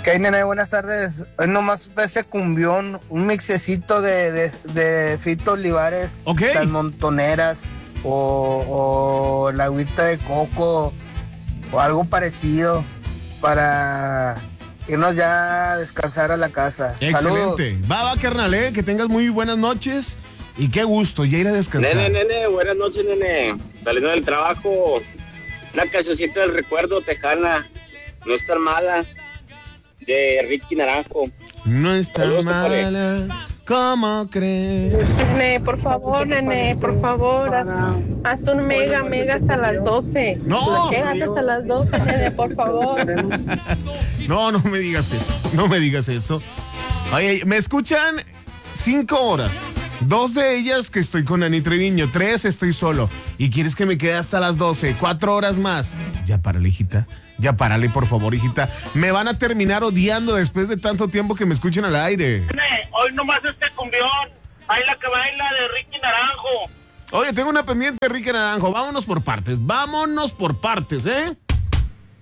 ¿Qué hay, nene? Buenas tardes. Hoy nomás ese cumbión, un mixecito de Fito Olivares, Ok. Las Montoneras, o la agüita de coco, o algo parecido, para irnos ya a descansar a la casa. Saludos. Excelente. Va, carnal, que tengas muy buenas noches y qué gusto ya ir a descansar. Nene, buenas noches, nene. Saliendo del trabajo, una cancioncita del recuerdo tejana, no es tan mala, de Ricky Naranjo. No es tan Saludos, mala, ¿cómo crees? Nene, por favor, haz un mega hasta las 12. ¡No! Quédate hasta las 12, nene, por favor. No me digas eso. Oye, me escuchan 5 horas. 2 de ellas que estoy con Ani Treviño, 3 estoy solo. Y quieres que me quede hasta las 12, 4 horas más. Ya párale, hijita. Ya párale, por favor, hijita. Me van a terminar odiando después de tanto tiempo que me escuchen al aire. Hoy nomás este cumbión. Baila que baila de Ricky Naranjo. Oye, tengo una pendiente, Ricky Naranjo. Vámonos por partes, ¿eh?